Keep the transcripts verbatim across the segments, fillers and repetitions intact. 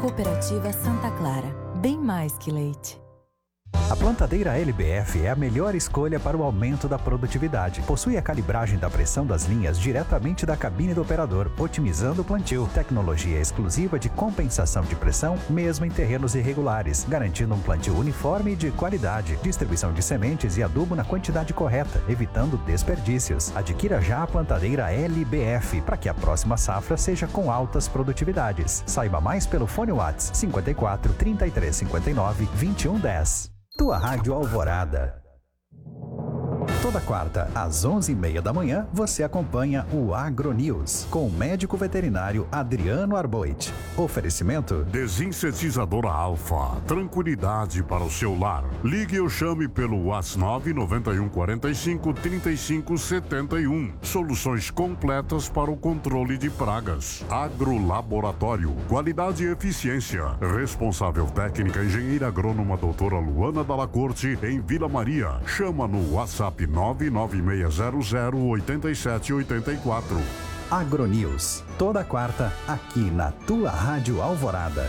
Cooperativa Santa Clara, bem mais que leite. A plantadeira L B F é a melhor escolha para o aumento da produtividade. Possui a calibragem da pressão das linhas diretamente da cabine do operador, otimizando o plantio. Tecnologia exclusiva de compensação de pressão, mesmo em terrenos irregulares, garantindo um plantio uniforme e de qualidade. Distribuição de sementes e adubo na quantidade correta, evitando desperdícios. Adquira já a plantadeira L B F, para que a próxima safra seja com altas produtividades. Saiba mais pelo fone WhatsApp cinquenta e quatro, trinta e três, cinquenta e nove, vinte e um, dez. Tua Rádio Alvorada. Toda quarta, às onze e meia da manhã, você acompanha o AgroNews, com o médico veterinário Adriano Arboit. Oferecimento: Desinsetizadora Alfa, tranquilidade para o seu lar. Ligue ou chame pelo WhatsApp nove nove um quatro cinco, três cinco sete um. Soluções completas para o controle de pragas. Agrolaboratório, qualidade e eficiência. Responsável técnica, engenheira agrônoma doutora Luana Dalla Corte, em Vila Maria. Chama no WhatsApp nove nove seis zero zero oito sete oito quatro. AgroNews, toda quarta, aqui na tua Rádio Alvorada.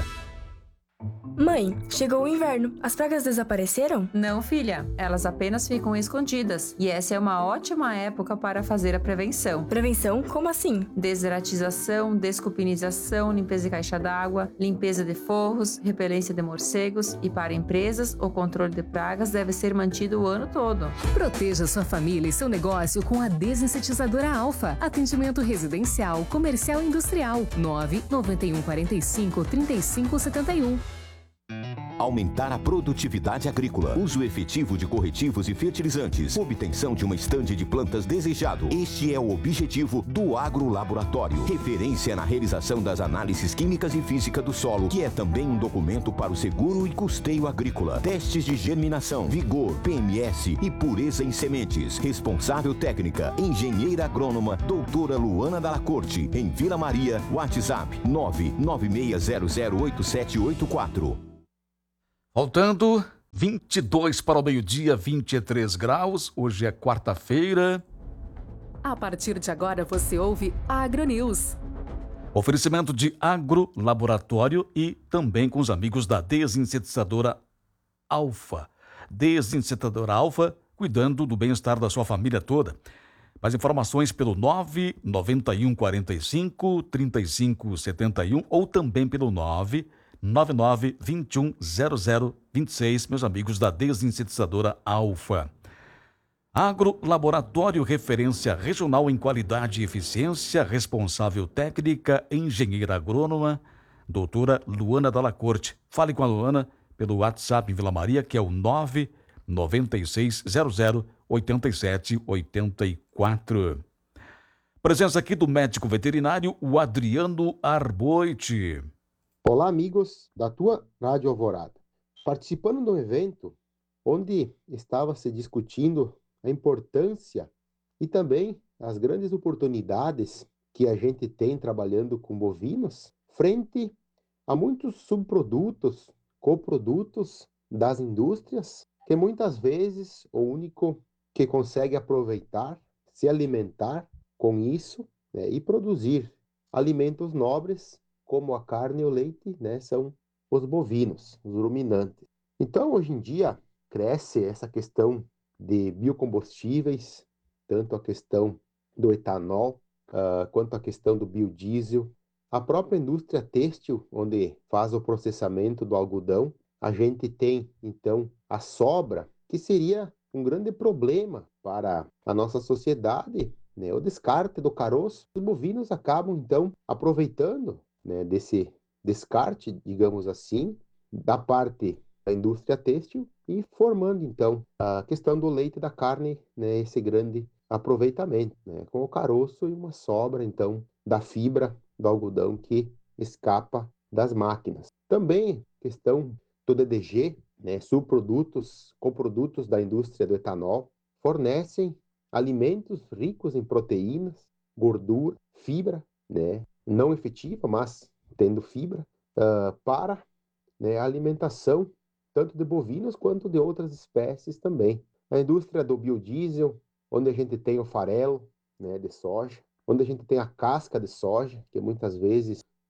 Mãe, chegou o inverno. As pragas desapareceram? Não, filha. Elas apenas ficam escondidas. E essa é uma ótima época para fazer a prevenção. Prevenção? Como assim? Deseratização, descupinização, limpeza de caixa d'água, limpeza de forros, repelência de morcegos. E para empresas, o controle de pragas deve ser mantido o ano todo. Proteja sua família e seu negócio com a Desinsetizadora Alfa. Atendimento residencial, comercial e industrial. nove nove um quatro cinco, três cinco sete um. Aumentar a produtividade agrícola, uso efetivo de corretivos e fertilizantes, obtenção de uma estande de plantas desejado. Este é o objetivo do Agrolaboratório, referência na realização das análises químicas e física do solo, que é também um documento para o seguro e custeio agrícola. Testes de germinação, vigor, P M S e pureza em sementes. Responsável técnica, engenheira agrônoma, doutora Luana Dalla Corte, em Vila Maria, WhatsApp nove nove seis zero zero oito sete oito quatro. Faltando vinte e dois para o meio-dia, vinte e três graus. Hoje é quarta-feira. A partir de agora você ouve AgroNews. Oferecimento de Agrolaboratório e também com os amigos da Desinsetizadora Alfa. Desinsetizadora Alfa, cuidando do bem-estar da sua família toda. Mais informações pelo nove nove um quatro cinco, três cinco sete um ou também pelo nove nove nove dois um zero zero dois seis, meus amigos da Desinsetizadora Alfa. Agrolaboratório, referência regional em qualidade e eficiência, responsável técnica, engenheira agrônoma, doutora Luana Dalla Corte. Fale com a Luana pelo WhatsApp em Vila Maria, que é o nove nove seis zero zero oito sete oito quatro. Presença aqui do médico veterinário, o Adriano Arboit. Olá, amigos da tua Rádio Alvorada. Participando de um evento onde estava se discutindo a importância e também as grandes oportunidades que a gente tem trabalhando com bovinos, frente a muitos subprodutos, coprodutos das indústrias, que muitas vezes o único que consegue aproveitar, se alimentar com isso, né, e produzir alimentos nobres, como a carne e o leite, né, são os bovinos, os ruminantes. Então, hoje em dia, cresce essa questão de biocombustíveis, tanto a questão do etanol, uh, quanto a questão do biodiesel. A própria indústria têxtil, onde faz o processamento do algodão, a gente tem, então, a sobra, que seria um grande problema para a nossa sociedade, né, o descarte do caroço. Os bovinos acabam, então, aproveitando, né, desse descarte, digamos assim, da parte da indústria têxtil e formando, então, a questão do leite e da carne, né, esse grande aproveitamento, né, com o caroço e uma sobra, então, da fibra do algodão que escapa das máquinas. Também questão do D D G, né, subprodutos, coprodutos da indústria do etanol, fornecem alimentos ricos em proteínas, gordura, fibra, né, não efetiva, mas tendo fibra, uh, para, né, a alimentação tanto de bovinos quanto de outras espécies também. A indústria do biodiesel, onde a gente tem o farelo, né, de soja, onde a gente tem a casca de soja, que muitas vezes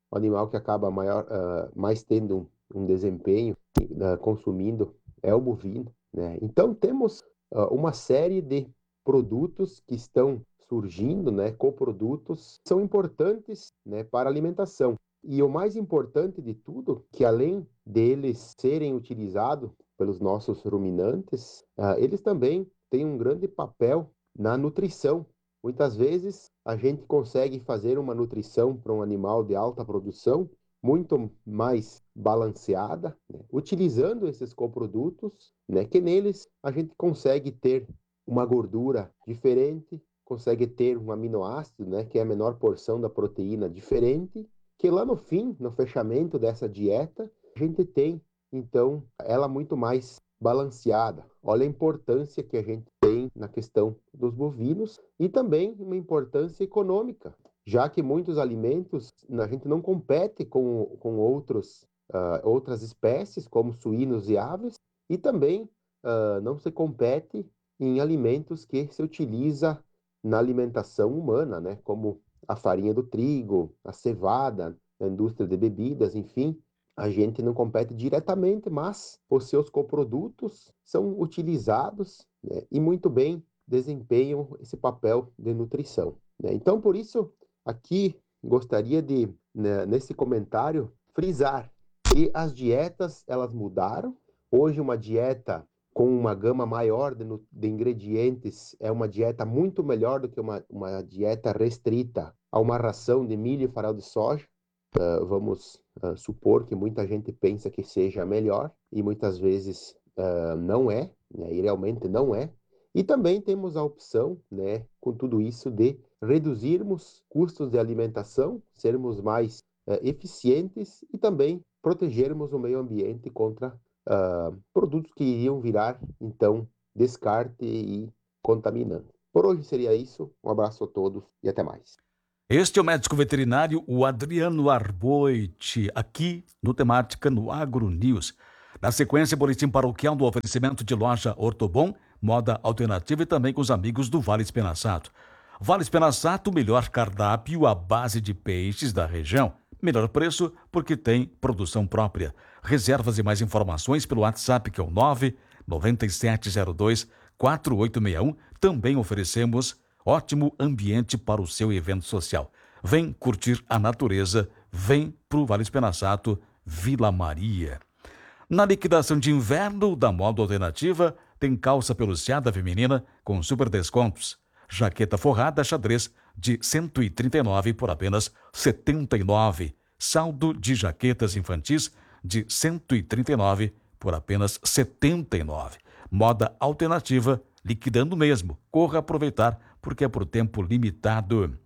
o animal que acaba maior, uh, mais tendo um, um desempenho uh, consumindo é o bovino, né? Então temos uh, uma série de produtos que estão surgindo, né, coprodutos, são importantes, né, para a alimentação. E o mais importante de tudo, que além deles serem utilizados pelos nossos ruminantes, uh, eles também têm um grande papel na nutrição. Muitas vezes a gente consegue fazer uma nutrição para um animal de alta produção muito mais balanceada, né, utilizando esses coprodutos, né, que neles a gente consegue ter uma gordura diferente, consegue ter um aminoácido, né, que é a menor porção da proteína diferente, que lá no fim, no fechamento dessa dieta, a gente tem, então, ela muito mais balanceada. Olha a importância que a gente tem na questão dos bovinos e também uma importância econômica, já que muitos alimentos a gente não compete com, com outros, uh, outras espécies, como suínos e aves, e também uh, não se compete em alimentos que se utiliza na alimentação humana, né? Como a farinha do trigo, a cevada, a indústria de bebidas, enfim, a gente não compete diretamente, mas os seus coprodutos são utilizados, né, e muito bem desempenham esse papel de nutrição, né? Então, por isso, aqui gostaria de, né, nesse comentário, frisar que as dietas, elas mudaram. Hoje, uma dieta com uma gama maior de, de ingredientes é uma dieta muito melhor do que uma, uma dieta restrita a uma ração de milho e farelo de soja. Uh, vamos uh, supor que muita gente pensa que seja melhor e muitas vezes uh, não é, né, e realmente não é. E também temos a opção, né, com tudo isso, de reduzirmos custos de alimentação, sermos mais uh, eficientes e também protegermos o meio ambiente contra uh, produtos que iriam virar, então, descarte e contaminante. Por hoje seria isso. Um abraço a todos e até mais. Este é o médico veterinário, o Adriano Arboit, aqui no Temática no Agro News. Na sequência, boletim paroquial do oferecimento de loja Ortobon, moda alternativa e também com os amigos do Vale Espinaçato. Vale Espinaçato, o melhor cardápio à base de peixes da região. Melhor preço porque tem produção própria. Reservas e mais informações pelo WhatsApp, que é o nove nove sete zero dois quatro oito seis um. Também oferecemos ótimo ambiente para o seu evento social. Vem curtir a natureza, vem para o Vale Espinaçato, Vila Maria. Na liquidação de inverno da moda alternativa, tem calça peluciada feminina com super descontos. Jaqueta forrada xadrez de cento e trinta e nove por apenas setenta e nove. Saldo de jaquetas infantis de cento e trinta e nove por apenas setenta e nove. Moda alternativa, liquidando mesmo. Corra aproveitar, porque é por tempo limitado.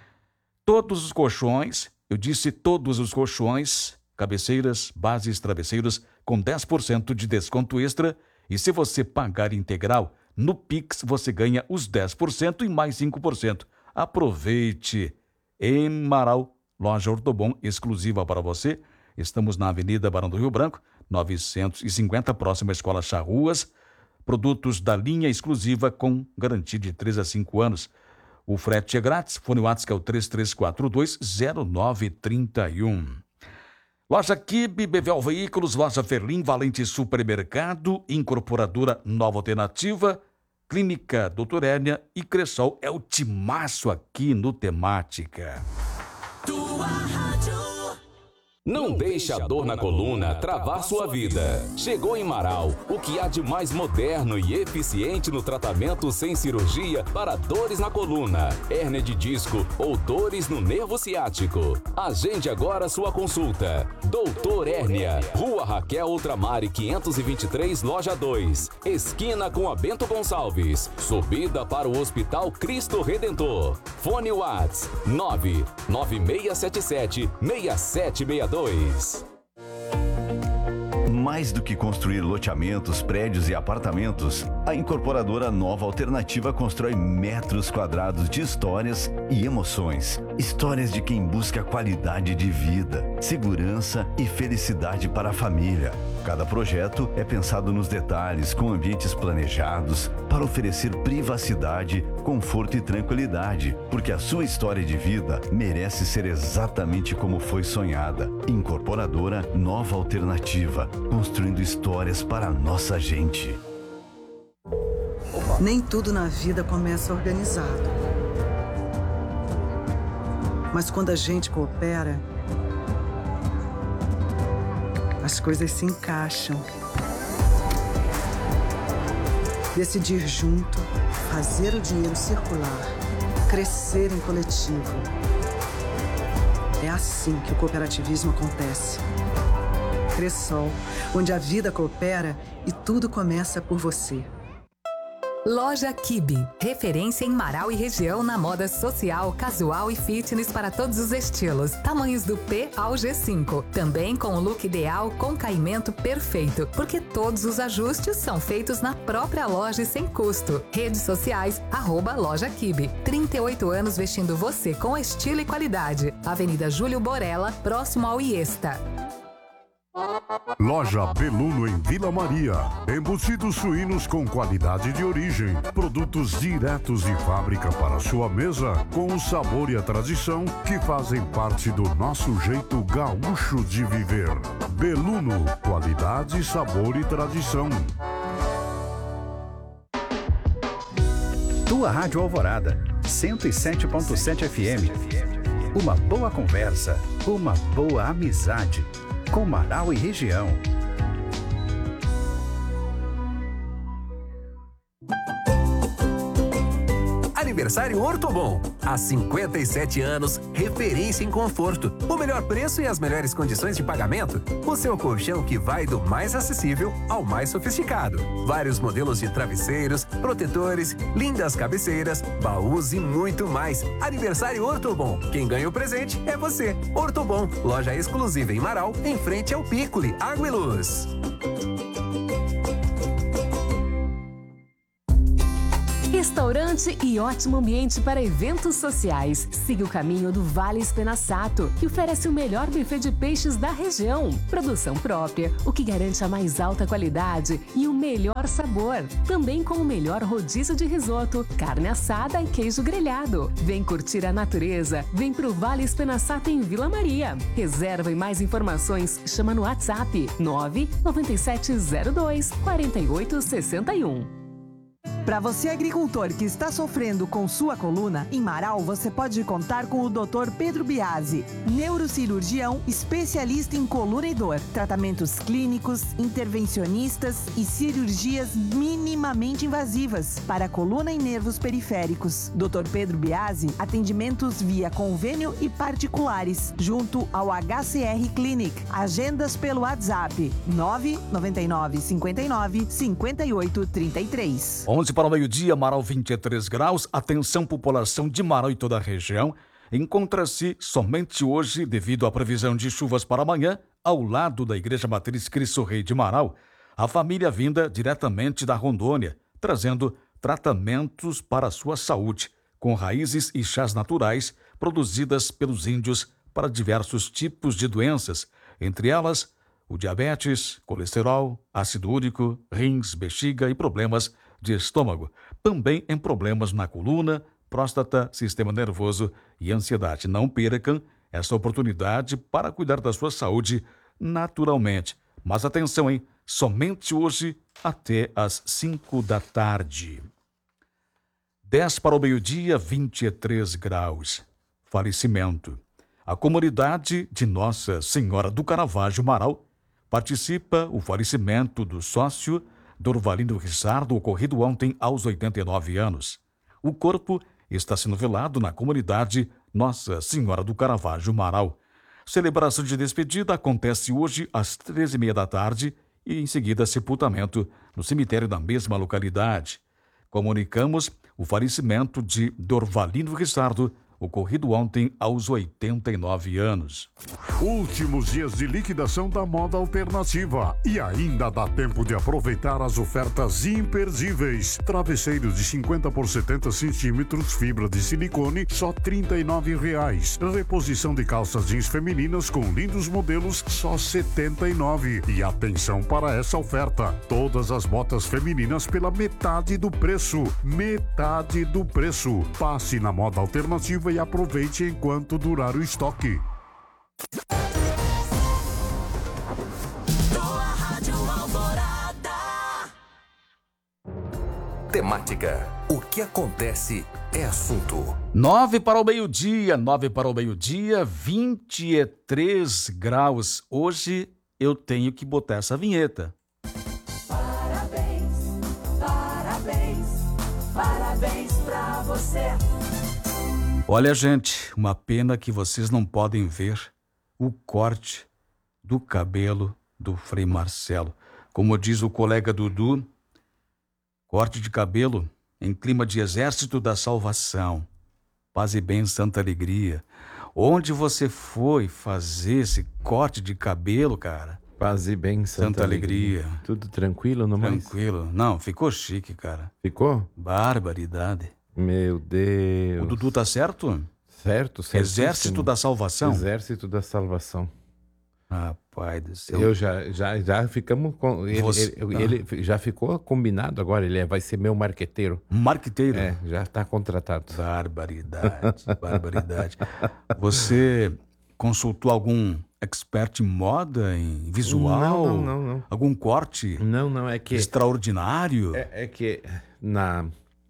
Todos os colchões, eu disse todos os colchões, cabeceiras, bases, travesseiros, com dez por cento de desconto extra. E se você pagar integral, no Pix você ganha os dez por cento e mais cinco por cento. Aproveite! Em Marau, loja Ortobon exclusiva para você. Estamos na Avenida Barão do Rio Branco, novecentos e cinquenta, próxima à Escola Charruas. Produtos da linha exclusiva com garantia de três a cinco anos. O frete é grátis. Fone WhatsApp que é o três três quatro dois zero nove três um. Loja Kibe, Bevel Veículos, Loja Ferlim, Valente Supermercado, Incorporadora Nova Alternativa, Clínica Doutor Hérnia e Cressol. É o timaço aqui no Temática. Tua rádio. Não deixe a dor na coluna travar sua vida. Chegou em Marau o que há de mais moderno e eficiente no tratamento sem cirurgia para dores na coluna, hérnia de disco ou dores no nervo ciático. Agende agora sua consulta. Doutor Hérnia, Rua Raquel Ultramare quinhentos e vinte e três, Loja dois, esquina com a Bento Gonçalves, subida para o Hospital Cristo Redentor. Fone Whats nove nove seis sete sete seis sete seis dois. Mais do que construir loteamentos, prédios e apartamentos, A incorporadora Nova Alternativa constrói metros quadrados de histórias e emoções. Histórias de quem busca qualidade de vida, segurança e felicidade para a família. Cada projeto é pensado nos detalhes, com ambientes planejados, para oferecer privacidade, conforto e tranquilidade, porque a sua história de vida merece ser exatamente como foi sonhada. Incorporadora Nova Alternativa, construindo histórias para a nossa gente. Nem tudo na vida começa organizado. Mas quando a gente coopera, as coisas se encaixam. Decidir junto, fazer o dinheiro circular, crescer em coletivo. É assim que o cooperativismo acontece. Cressol, onde a vida coopera e tudo começa por você. Loja Kibe, referência em Marau e região na moda social, casual e fitness para todos os estilos. Tamanhos do P ao G cinco. Também com o look ideal com caimento perfeito, porque todos os ajustes são feitos na própria loja e sem custo. Redes sociais, arroba Loja Kibe. trinta e oito anos vestindo você com estilo e qualidade. Avenida Júlio Borella, próximo ao Iesta. Loja Beluno em Vila Maria. Embutidos suínos com qualidade de origem. Produtos diretos de fábrica para sua mesa, com o sabor e a tradição que fazem parte do nosso jeito gaúcho de viver. Beluno, qualidade, sabor e tradição. Tua Rádio Alvorada, cento e sete ponto sete F M. Uma boa conversa, uma boa amizade. Com Marau e região. Aniversário Ortobon. Há cinquenta e sete anos, referência em conforto. O melhor preço e as melhores condições de pagamento. O seu colchão que vai do mais acessível ao mais sofisticado. Vários modelos de travesseiros, protetores, lindas cabeceiras, baús e muito mais. Aniversário Ortobon. Quem ganha o presente é você. Ortobon, loja exclusiva em Marau, em frente ao Piccoli, Água e Luz. Restaurante e ótimo ambiente para eventos sociais. Siga o caminho do Vale Espenaçato, que oferece o melhor buffet de peixes da região. Produção própria, o que garante a mais alta qualidade e o melhor sabor. Também com o melhor rodízio de risoto, carne assada e queijo grelhado. Vem curtir a natureza. Vem pro Vale Espenaçato em Vila Maria. Reserva e mais informações, chama no WhatsApp nove nove sete zero dois quatro oito seis um. Para você agricultor que está sofrendo com sua coluna, em Marau você pode contar com o doutor Pedro Biasi, neurocirurgião especialista em coluna e dor, tratamentos clínicos, intervencionistas e cirurgias minimamente invasivas para coluna e nervos periféricos. doutor Pedro Biasi, atendimentos via convênio e particulares, junto ao H C R Clinic. Agendas pelo WhatsApp nove nove nove cinco nove cinco oito três três. onze para o meio-dia, Marau vinte e três graus. Atenção, população de Marau e toda a região. Encontra-se somente hoje, devido à previsão de chuvas para amanhã, ao lado da Igreja Matriz Cristo Rei de Marau, a família vinda diretamente da Rondônia, trazendo tratamentos para a sua saúde, com raízes e chás naturais produzidas pelos índios para diversos tipos de doenças, entre elas o diabetes, colesterol, ácido úrico, rins, bexiga e problemas de estômago, também em problemas na coluna, próstata, sistema nervoso e ansiedade. Não percam essa oportunidade para cuidar da sua saúde naturalmente. Mas atenção, hein? Somente hoje até às cinco da tarde. dez para o meio-dia, vinte e três graus. Falecimento. A comunidade de Nossa Senhora do Caravaggio, Marau, participa o falecimento do sócio Dorvalino Rissardo, ocorrido ontem aos oitenta e nove anos. O corpo está sendo velado na comunidade Nossa Senhora do Caravaggio, Marau. Celebração de despedida acontece hoje às treze e meia da tarde e, em seguida, sepultamento no cemitério da mesma localidade. Comunicamos o falecimento de Dorvalino Rissardo, ocorrido ontem aos oitenta e nove anos. Últimos dias de liquidação da moda alternativa. E ainda dá tempo de aproveitar as ofertas imperdíveis. Travesseiros de cinquenta por setenta centímetros, fibra de silicone, só trinta e nove reais. Reposição de calças jeans femininas com lindos modelos, só setenta e nove. E atenção para essa oferta. Todas as botas femininas pela metade do preço. Metade do preço. Passe na moda alternativa e aproveite enquanto durar o estoque. Temática. O que acontece é assunto. Nove para o meio-dia, nove para o meio-dia, vinte e três graus. Hoje eu tenho que botar essa vinheta. Parabéns, parabéns, parabéns pra você. Olha, gente, uma pena que vocês não podem ver o corte do cabelo do Frei Marcelo. Como diz o colega Dudu, corte de cabelo em clima de Exército da Salvação. Paz e bem, santa alegria. Onde você foi fazer esse corte de cabelo, cara? Paz e bem, santa, santa alegria. alegria. Tudo tranquilo, não mais? Tranquilo. Não, ficou chique, cara. Ficou? Barbaridade. Meu Deus. O Dudu tá certo? Certo, certo. Exército da Salvação? Exército da Salvação. Rapaz do céu. Eu já, já, já ficamos com... Ele, Você... ele, ah. ele já ficou combinado agora, ele é, vai ser meu marqueteiro. Marqueteiro? É, já está contratado. Barbaridade, barbaridade. Você consultou algum expert em moda, em visual? Não, não, não. não. Algum corte? Não, não, é que... Extraordinário? É, é que na...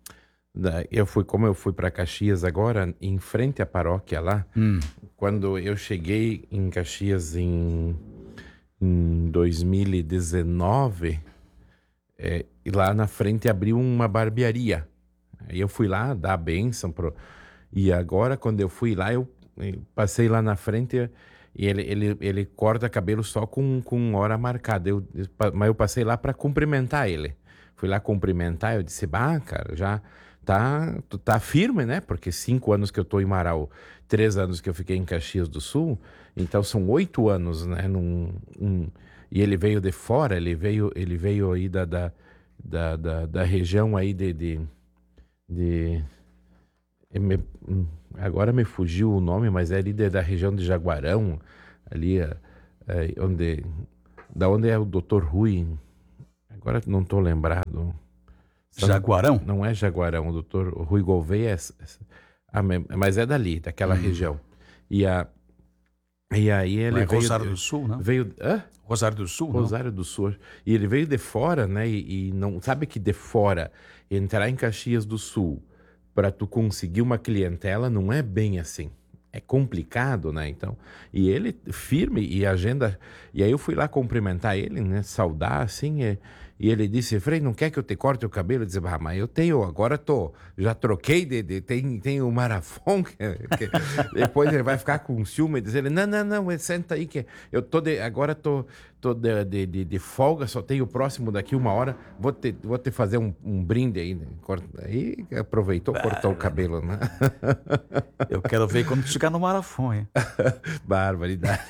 Eu fui, como eu fui para Caxias agora, em frente à paróquia lá, hum. quando eu cheguei em Caxias em, em dois mil e dezenove, é, e lá na frente abriu uma barbearia. Aí eu fui lá dar a bênção pro... E agora, quando eu fui lá, eu, eu passei lá na frente e ele, ele, ele corta cabelo só com, com hora marcada. Eu, mas eu passei lá para cumprimentar ele. Fui lá cumprimentar, eu disse, bah, cara, já... Tá, tá firme, né? Porque cinco anos que eu tô em Marau, três anos que eu fiquei em Caxias do Sul, então são oito anos, né? Num, um, e ele veio de fora, ele veio, ele veio aí da, da, da, da, da região aí de... de, de me, agora me fugiu o nome, mas é ali de, da região de Jaguarão, ali é, é, onde... Da onde é o doutor Rui, agora não tô lembrado... Jaguarão? Não é Jaguarão, o doutor Rui Gouveia, é, ah, mas é dali, daquela hum. região. E, a, e aí ele não é veio... Rosário do Sul, não? Veio, hã? Rosário do Sul, Rosário não? do Sul. E ele veio de fora, né? E, e não sabe que de fora, entrar em Caxias do Sul, para tu conseguir uma clientela, não é bem assim. É complicado, né? Então, e ele firme e agenda... E aí eu fui lá cumprimentar ele, né? Saudar, assim... E, E ele disse, Frei, não quer que eu te corte o cabelo? Eu disse, ah, mas eu tenho, agora tô, já troquei, de, de, tem, tem o Marafon, que, que depois ele vai ficar com ciúme e dizer, ele, não, não, não, senta aí, que eu tô de, agora tô, tô de, de, de, de folga, só tenho o próximo daqui uma hora, vou te, vou te fazer um, um brinde aí. Né? Aí aproveitou, cortou o cabelo, né? Eu quero ver quando chegar no Marafon, hein? Barbaridade.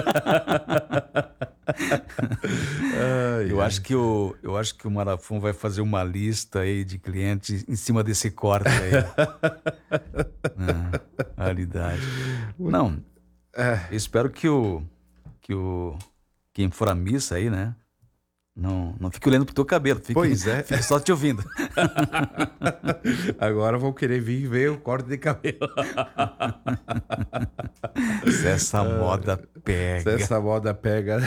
ai, eu ai. acho que o eu acho que o Marafon vai fazer uma lista aí de clientes em cima desse corte aí. ah, realidade. Não. É. Espero que o que o quem for à missa aí, né? Não, não fique olhando pro teu cabelo. Fique, pois é. Fique só te ouvindo. Agora vão querer vir ver o corte de cabelo. Se essa moda pega. Se essa moda pega.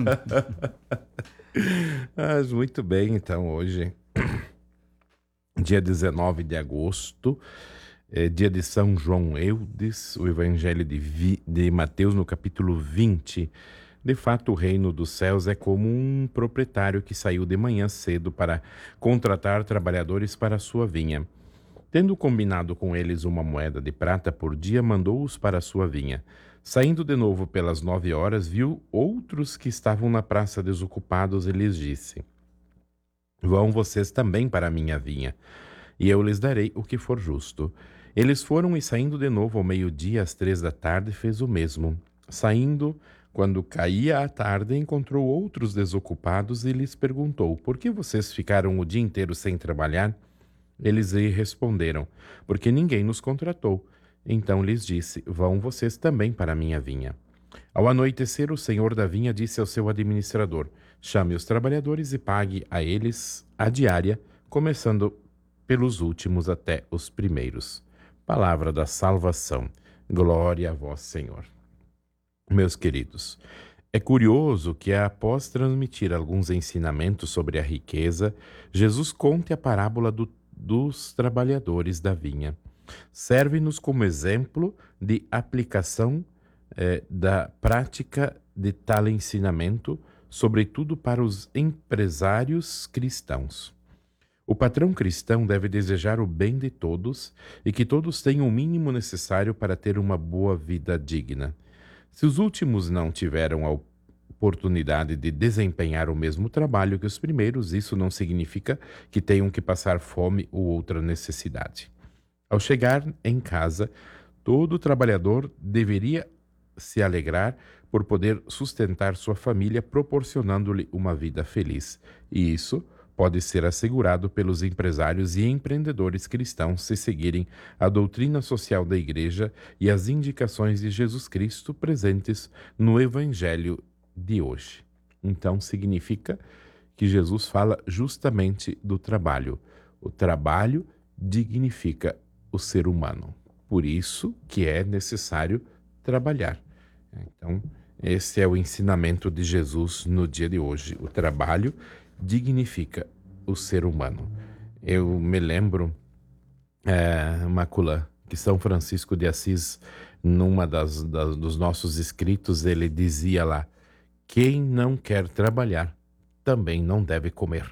Mas muito bem, então, hoje, dia dezenove de agosto, é dia de São João Eudes, o Evangelho de, Vi, de Mateus, no capítulo vinte. De fato, o reino dos céus é como um proprietário que saiu de manhã cedo para contratar trabalhadores para a sua vinha. Tendo combinado com eles uma moeda de prata por dia, mandou-os para a sua vinha. Saindo de novo pelas nove horas, viu outros que estavam na praça desocupados e lhes disse: Vão vocês também para a minha vinha, e eu lhes darei o que for justo. Eles foram e saindo de novo ao meio-dia, às três da tarde, fez o mesmo. Saindo, quando caía a tarde, encontrou outros desocupados e lhes perguntou: por que vocês ficaram o dia inteiro sem trabalhar? Eles lhe responderam: porque ninguém nos contratou. Então lhes disse: vão vocês também para a minha vinha. Ao anoitecer, o senhor da vinha disse ao seu administrador: chame os trabalhadores e pague a eles a diária, começando pelos últimos até os primeiros. Palavra da salvação. Glória a vós, Senhor. Meus queridos, é curioso que, após transmitir alguns ensinamentos sobre a riqueza, Jesus conte a parábola do, dos trabalhadores da vinha. Serve-nos como exemplo de aplicação eh, da prática de tal ensinamento, sobretudo para os empresários cristãos. O patrão cristão deve desejar o bem de todos e que todos tenham o mínimo necessário para ter uma boa vida digna. Se os últimos não tiveram a oportunidade de desempenhar o mesmo trabalho que os primeiros, isso não significa que tenham que passar fome ou outra necessidade. Ao chegar em casa, todo trabalhador deveria se alegrar por poder sustentar sua família, proporcionando-lhe uma vida feliz. E isso pode ser assegurado pelos empresários e empreendedores cristãos se seguirem a doutrina social da Igreja e as indicações de Jesus Cristo presentes no Evangelho de hoje. Então, significa que Jesus fala justamente do trabalho. O trabalho dignifica o ser humano. Por isso que é necessário trabalhar. Então, esse é o ensinamento de Jesus no dia de hoje. O trabalho dignifica o ser humano. Eu me lembro, é, Macula, que São Francisco de Assis, numa das, das, dos nossos escritos, ele dizia lá: quem não quer trabalhar, também não deve comer.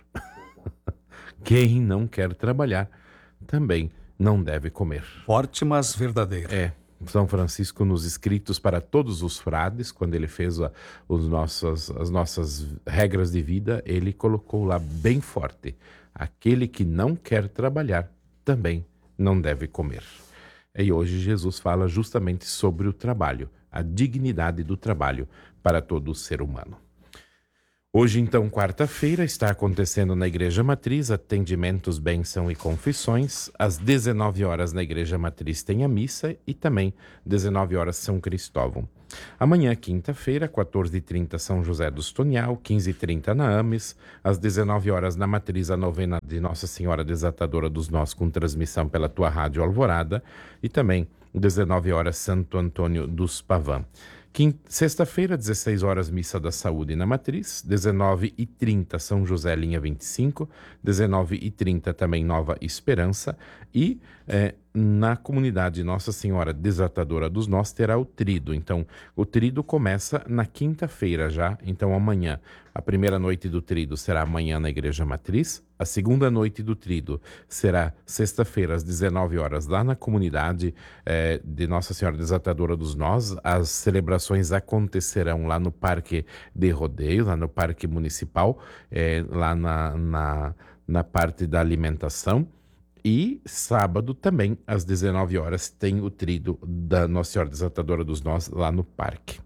Quem não quer trabalhar, também não deve comer. Forte, mas verdadeiro. É. São Francisco, nos escritos para todos os frades, quando ele fez a, os nossos, as nossas regras de vida, ele colocou lá bem forte: aquele que não quer trabalhar também não deve comer. E hoje Jesus fala justamente sobre o trabalho, a dignidade do trabalho para todo o ser humano. Hoje, então, quarta-feira, está acontecendo na Igreja Matriz atendimentos, bênção e confissões. Às dezenove horas na Igreja Matriz tem a missa e também dezenove horas São Cristóvão. Amanhã, quinta-feira, quatorze e trinta, São José dos Tonial, quinze e trinta na Ames. Às dezenove horas na Matriz, a novena de Nossa Senhora Desatadora dos Nós, com transmissão pela tua Rádio Alvorada. E também dezenove horas Santo Antônio dos Pavã. Sexta-feira, dezesseis horas, Missa da Saúde na Matriz, dezenove e trinta, São José, linha vinte e cinco, dezenove e trinta também Nova Esperança, e é, na comunidade Nossa Senhora Desatadora dos Nós terá o trido. Então, o trido começa na quinta-feira já, então amanhã. A primeira noite do trido será amanhã na Igreja Matriz, a segunda noite do trido será sexta-feira às dezenove horas lá na comunidade é, de Nossa Senhora Desatadora dos Nós. As celebrações acontecerão lá no Parque de Rodeio, lá no Parque Municipal, é, lá na, na, na parte da alimentação. E sábado também, às dezenove horas, tem o trido da Nossa Senhora Desatadora dos Nós lá no parque.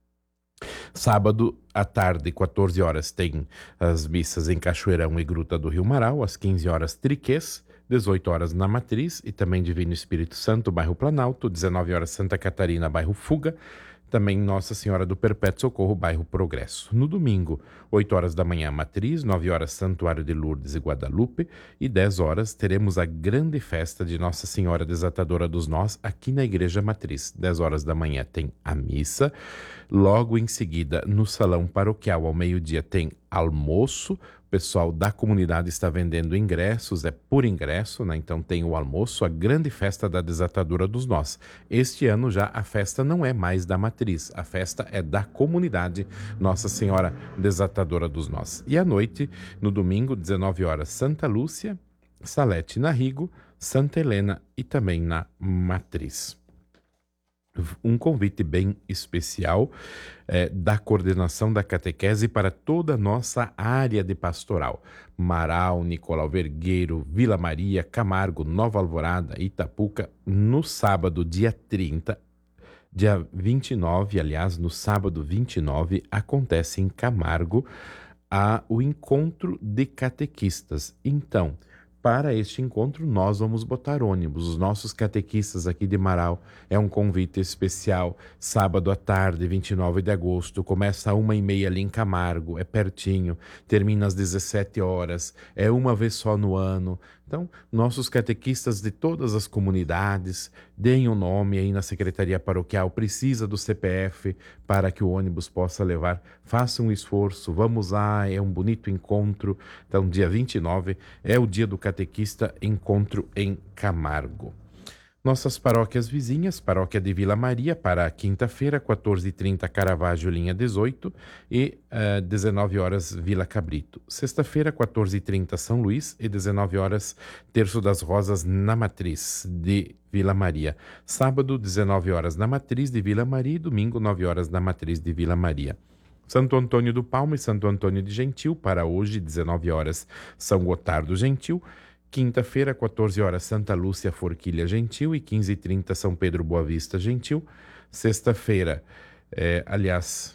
Sábado à tarde, quatorze horas, tem as missas em Cachoeirão e Gruta do Rio Marau. Às quinze horas, Triquês. dezoito horas na Matriz e também Divino Espírito Santo, bairro Planalto. dezenove horas, Santa Catarina, bairro Fuga. Também Nossa Senhora do Perpétuo Socorro, bairro Progresso. No domingo, oito horas da manhã, Matriz, nove horas, Santuário de Lourdes e Guadalupe, e dez horas teremos a grande festa de Nossa Senhora Desatadora dos Nós aqui na Igreja Matriz. dez horas da manhã tem a missa, logo em seguida, no Salão Paroquial, ao meio-dia, tem almoço. O pessoal da comunidade está vendendo ingressos, é por ingresso, né? Então tem o almoço, a grande festa da Desatadora dos Nós. Este ano já a festa não é mais da Matriz, a festa é da comunidade Nossa Senhora Desatadora dos Nós. E à noite, no domingo, dezenove horas, Santa Lúcia, Salete na Rigo, Santa Helena e também na Matriz. um convite bem especial é, da coordenação da catequese para toda a nossa área de pastoral. Marau, Nicolau Vergueiro, Vila Maria, Camargo, Nova Alvorada, Itapuca, no sábado, dia trinta, dia vinte e nove, aliás, no sábado vinte e nove, acontece em Camargo a, o encontro de catequistas. Então, para este encontro, nós vamos botar ônibus. Os nossos catequistas aqui de Marau, é um convite especial, sábado à tarde, vinte e nove de agosto, começa a uma e meia ali em Camargo, é pertinho, termina às dezessete horas, é uma vez só no ano. Então, nossos catequistas de todas as comunidades, deem o um nome aí na Secretaria Paroquial, precisa do C P F para que o ônibus possa levar. Faça um esforço, vamos lá, é um bonito encontro. Então, dia vinte e nove é o dia do catequista, encontro em Camargo. Nossas paróquias vizinhas, paróquia de Vila Maria, para quinta-feira, quatorze e trinta, Caravaggio, linha dezoito, e uh, dezenove horas, Vila Cabrito. Sexta-feira, quatorze e trinta, São Luís, e dezenove horas, Terço das Rosas, na Matriz de Vila Maria. Sábado, dezenove horas, na Matriz de Vila Maria, e domingo, nove horas, na Matriz de Vila Maria. Santo Antônio do Palmo e Santo Antônio de Gentil, para hoje, dezenove horas, São Gotardo Gentil. Quinta-feira, quatorze horas, Santa Lúcia Forquilha Gentil, e quinze e trinta, São Pedro Boa Vista Gentil. Sexta-feira, é, aliás,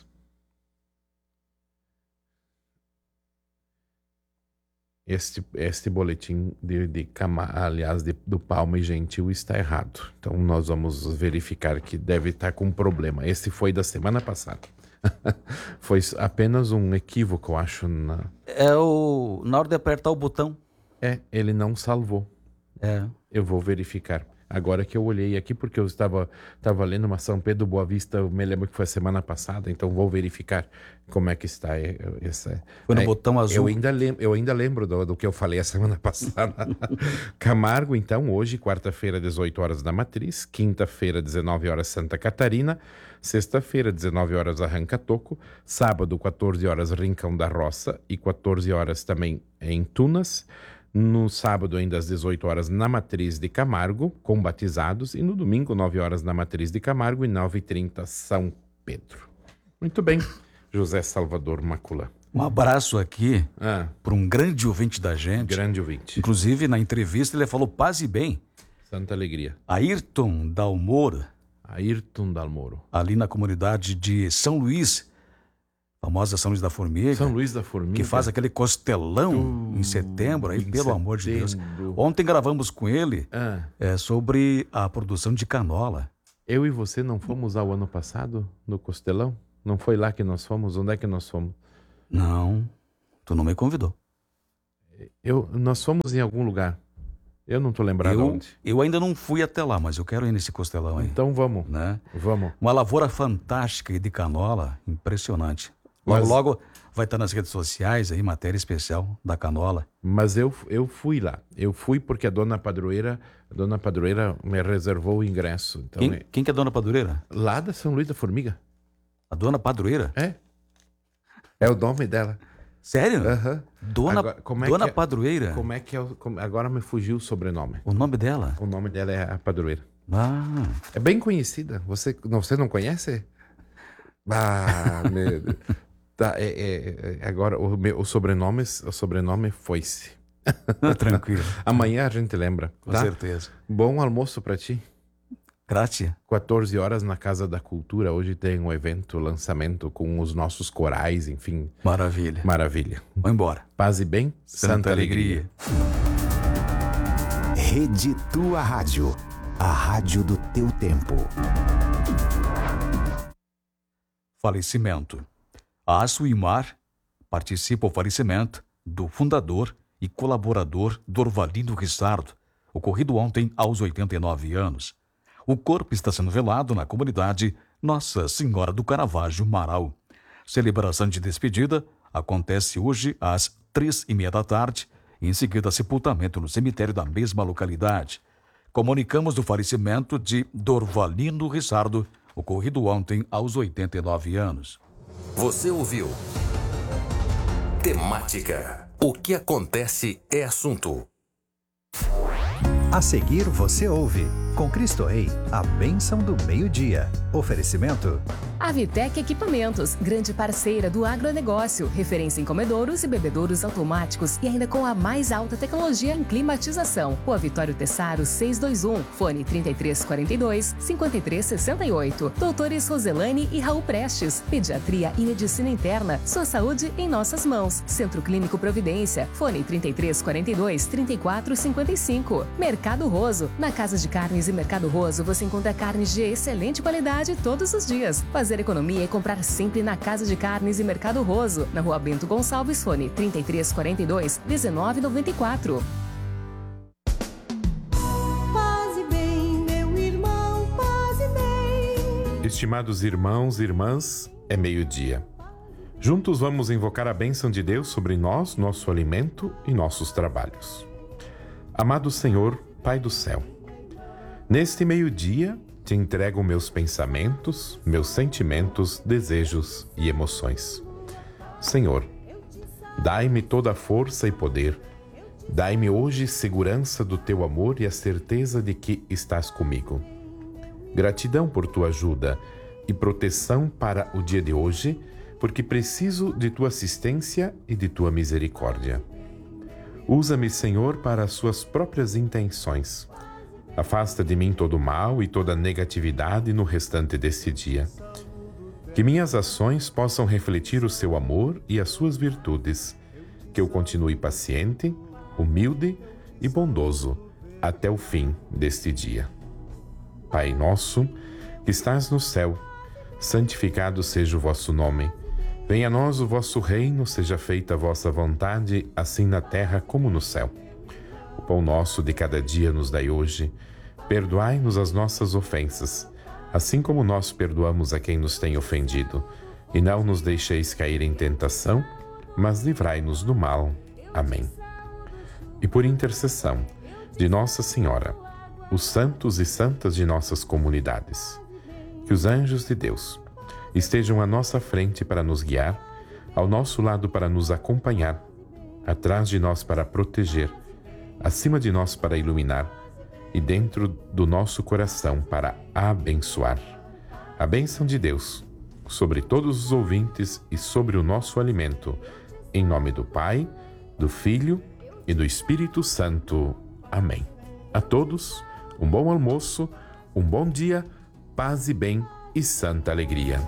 este, este boletim de, de aliás, de, do Palma e Gentil está errado. Então nós vamos verificar que deve estar com problema. Esse foi da semana passada. Foi apenas um equívoco, eu acho. Na... É o... na hora de apertar o botão. É, ele não salvou. É. Eu vou verificar. Agora que eu olhei aqui, porque eu estava, estava lendo uma São Pedro Boa Vista, eu me lembro que foi a semana passada, então vou verificar como é que está essa. Foi no é, botão azul. Eu ainda lembro, eu ainda lembro do, do que eu falei a semana passada. Camargo, então, hoje, quarta-feira, dezoito horas na Matriz, quinta-feira, dezenove horas, Santa Catarina, sexta-feira, dezenove horas, Arranca Toco, sábado, quatorze horas, Rincão da Roça, e quatorze horas também em Tunas. No sábado, ainda às dezoito horas, na Matriz de Camargo, com batizados. E no domingo, nove horas, na Matriz de Camargo, e nove e trinta, São Pedro. Muito bem, José Salvador Macula. Um abraço aqui ah. para um grande ouvinte da gente. Grande ouvinte. Inclusive, na entrevista, ele falou paz e bem. Santa alegria. Ayrton Dalmoro. Ayrton Dalmoro. Ali na comunidade de São Luís. Famosa São Luís da Formiga. São Luís da Formiga. Que faz aquele costelão uh, em setembro, aí, pelo setembro. amor de Deus. Ontem gravamos com ele ah. é, sobre a produção de canola. Eu e você não fomos ao ano passado no costelão? Não foi lá que nós fomos? Onde é que nós fomos? Não, tu não me convidou. Eu, nós fomos em algum lugar. Eu não tô lembrado eu, onde. Eu ainda não fui até lá, mas eu quero ir nesse costelão aí. Então vamos. Né? Vamos. Uma lavoura fantástica de canola, impressionante. Logo, mas... logo vai estar nas redes sociais aí, matéria especial da canola. Mas eu, eu fui lá. Eu fui porque a dona padroeira, a dona padroeira me reservou o ingresso. Então quem, é... quem que é a dona padroeira? Lá da São Luís da Formiga. A dona padroeira? É. É o nome dela. Sério? Aham. Uhum. Dona, agora, como é dona que é, padroeira? Como é que é? Como, agora me fugiu o sobrenome. O nome dela? O nome dela é a padroeira. Ah. É bem conhecida. Você, você não conhece? Ah, meu Deus. Tá, é, é, é, agora o, meu, o sobrenome, o sobrenome foi-se. Tranquilo. Amanhã a gente lembra. Com tá? certeza. Bom almoço para ti. Graças. quatorze horas na Casa da Cultura. Hoje tem um evento, lançamento com os nossos corais, enfim. Maravilha. Maravilha. Vamos embora. Paz e bem. Santa, Santa alegria. alegria. Rede Tua Rádio. A rádio do teu tempo. Falecimento. A Asuimar participa o falecimento do fundador e colaborador Dorvalino Rissardo, ocorrido ontem aos oitenta e nove anos. O corpo está sendo velado na comunidade Nossa Senhora do Caravaggio, Marau. Celebração de despedida acontece hoje às três e meia da tarde, e em seguida sepultamento no cemitério da mesma localidade. Comunicamos do falecimento de Dorvalino Rissardo, ocorrido ontem aos oitenta e nove anos. Você ouviu? Temática. O que acontece é assunto. A seguir você ouve Com Cristo Rei, a bênção do meio-dia. Oferecimento. Avitec Equipamentos, grande parceira do agronegócio, referência em comedouros e bebedouros automáticos e ainda com a mais alta tecnologia em climatização. Rua Vitório Tessaro seiscentos e vinte e um, fone trinta e três quarenta e dois, cinquenta e três sessenta e oito. Doutores Roselane e Raul Prestes, pediatria e medicina interna, sua saúde em nossas mãos. Centro Clínico Providência, fone trinta e três quarenta e dois, trinta e quatro cinquenta e cinco. Mercado Roso, na Casa de Carnes e Mercado Roso você encontra carnes de excelente qualidade todos os dias. Fazer economia e comprar sempre na Casa de Carnes e Mercado Roso, na Rua Bento Gonçalves, fone trinta e três quarenta e dois, dezenove noventa e quatro. Paz e bem, meu irmão, paz e bem. Estimados irmãos e irmãs, é meio-dia. Juntos vamos invocar a bênção de Deus sobre nós, nosso alimento e nossos trabalhos. Amado Senhor, Pai do céu, neste meio-dia te entrego meus pensamentos, meus sentimentos, desejos e emoções. Senhor, dai-me toda a força e poder. Dai-me hoje segurança do teu amor e a certeza de que estás comigo. Gratidão por tua ajuda e proteção para o dia de hoje, porque preciso de tua assistência e de tua misericórdia. Usa-me, Senhor, para as suas próprias intenções. Afasta de mim todo o mal e toda negatividade no restante deste dia. Que minhas ações possam refletir o seu amor e as suas virtudes. Que eu continue paciente, humilde e bondoso até o fim deste dia. Pai nosso, que estás no céu, santificado seja o vosso nome. Venha a nós o vosso reino, seja feita a vossa vontade, assim na terra como no céu. O pão nosso de cada dia nos dai hoje. Perdoai-nos as nossas ofensas, assim como nós perdoamos a quem nos tem ofendido. E não nos deixeis cair em tentação, mas livrai-nos do mal. Amém. E por intercessão de Nossa Senhora, os santos e santas de nossas comunidades, que os anjos de Deus estejam à nossa frente para nos guiar, ao nosso lado para nos acompanhar, atrás de nós para proteger, acima de nós para iluminar e dentro do nosso coração para abençoar. A bênção de Deus sobre todos os ouvintes e sobre o nosso alimento, em nome do Pai, do Filho e do Espírito Santo. Amém. A todos, um bom almoço, um bom dia, paz e bem e santa alegria.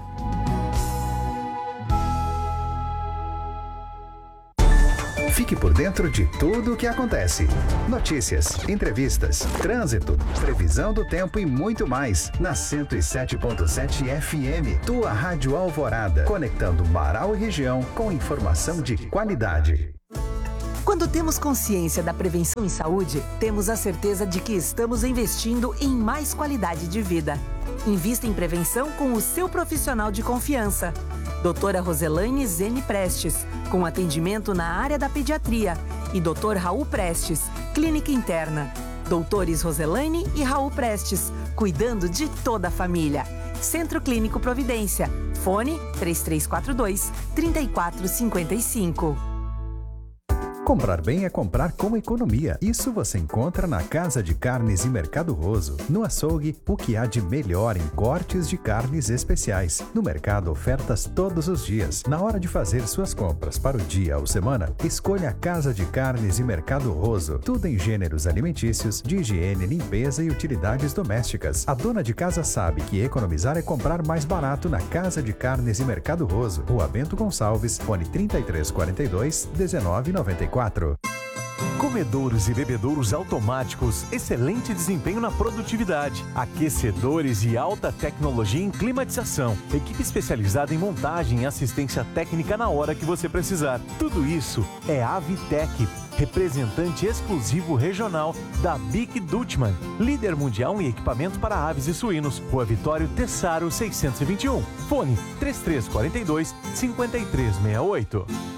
Fique por dentro de tudo o que acontece. Notícias, entrevistas, trânsito, previsão do tempo e muito mais. Na cento e sete ponto sete F M, tua Rádio Alvorada. Conectando Marau e região com informação de qualidade. Quando temos consciência da prevenção em saúde, temos a certeza de que estamos investindo em mais qualidade de vida. Invista em prevenção com o seu profissional de confiança. Doutora Roselane Zene Prestes, com atendimento na área da pediatria. E doutor Raul Prestes, clínica interna. Doutores Roselane e Raul Prestes, cuidando de toda a família. Centro Clínico Providência. Fone três três quatro dois, três quatro cinco cinco. Comprar bem é comprar com economia. Isso você encontra na Casa de Carnes e Mercado Roso. No açougue, o que há de melhor em cortes de carnes especiais. No mercado, ofertas todos os dias. Na hora de fazer suas compras para o dia ou semana, escolha a Casa de Carnes e Mercado Roso. Tudo em gêneros alimentícios, de higiene, limpeza e utilidades domésticas. A dona de casa sabe que economizar é comprar mais barato na Casa de Carnes e Mercado Roso. Rua Bento Gonçalves, fone trinta e três quarenta e dois, dezenove noventa e quatro. Comedouros e bebedouros automáticos, excelente desempenho na produtividade. Aquecedores e alta tecnologia em climatização. Equipe especializada em montagem e assistência técnica na hora que você precisar. Tudo isso é a Avitec, representante exclusivo regional da Bic Dutchman, líder mundial em equipamento para aves e suínos. Rua Vitório Tessaro seiscentos e vinte e um. Fone três três quarenta e dois, cinquenta e três sessenta e oito.